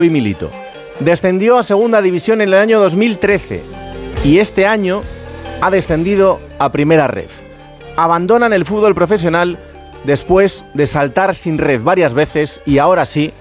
y Milito. Descendió a segunda división en el año 2013 y este año ha descendido a primera ref. Abandonan el fútbol profesional después de saltar sin red varias veces y ahora sí